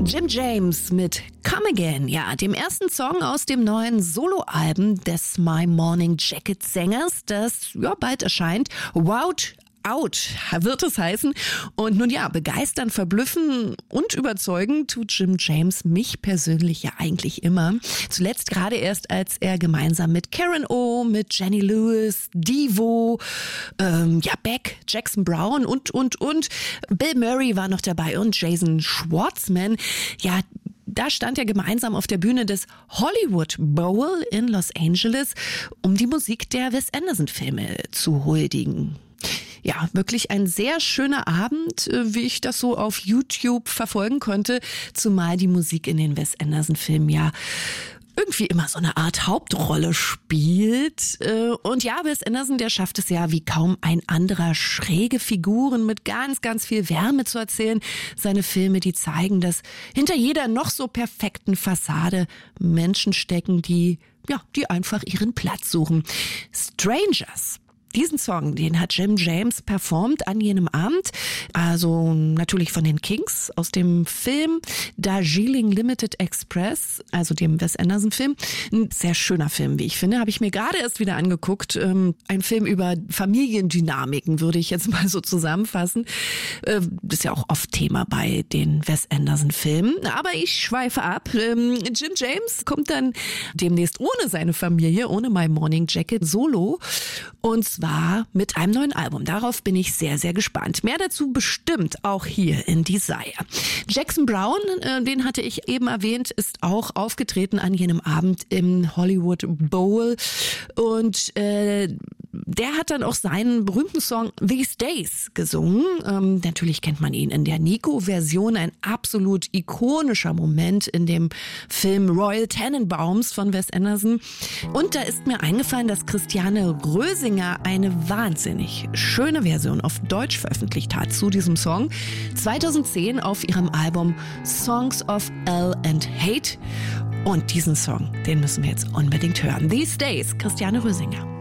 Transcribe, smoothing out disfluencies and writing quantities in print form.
Jim James mit Come Again, ja, dem ersten Song aus dem neuen Soloalbum des My Morning Jacket Sängers, das ja bald erscheint. Wowed Out wird es heißen. Und nun ja, begeistern, verblüffen und überzeugen tut Jim James mich persönlich ja eigentlich immer. Zuletzt gerade erst, als er gemeinsam mit Karen O, mit Jenny Lewis, Devo, Beck, Jackson Brown und. Bill Murray war noch dabei und Jason Schwartzman. Ja, da stand er gemeinsam auf der Bühne des Hollywood Bowl in Los Angeles, um die Musik der Wes Anderson-Filme zu huldigen. Ja, wirklich ein sehr schöner Abend, wie ich das so auf YouTube verfolgen konnte, zumal die Musik in den Wes Anderson-Filmen ja irgendwie immer so eine Art Hauptrolle spielt. Und ja, Wes Anderson, der schafft es ja wie kaum ein anderer, schräge Figuren mit ganz, ganz viel Wärme zu erzählen. Seine Filme, die zeigen, dass hinter jeder noch so perfekten Fassade Menschen stecken, die einfach ihren Platz suchen. Strangers. Diesen Song, den hat Jim James performt an jenem Abend, also natürlich von den Kings aus dem Film Darjeeling Limited Express, also dem Wes Anderson Film. Ein sehr schöner Film, wie ich finde, habe ich mir gerade erst wieder angeguckt. Ein Film über Familiendynamiken, würde ich jetzt mal so zusammenfassen. Das ist ja auch oft Thema bei den Wes Anderson Filmen, aber ich schweife ab. Jim James kommt dann demnächst ohne seine Familie, ohne My Morning Jacket, solo, und zwar mit einem neuen Album. Darauf bin ich sehr, sehr gespannt. Mehr dazu bestimmt auch hier in Desire. Jackson Brown, den hatte ich eben erwähnt, ist auch aufgetreten an jenem Abend im Hollywood Bowl. Und der hat dann auch seinen berühmten Song These Days gesungen. Natürlich kennt man ihn in der Nico-Version. Ein absolut ikonischer Moment in dem Film Royal Tenenbaums von Wes Anderson. Und da ist mir eingefallen, dass Christiane Rösinger eine wahnsinnig schöne Version auf Deutsch veröffentlicht hat zu diesem Song. 2010 auf ihrem Album Songs of L and Hate. Und diesen Song, den müssen wir jetzt unbedingt hören. These Days, Christiane Rösinger.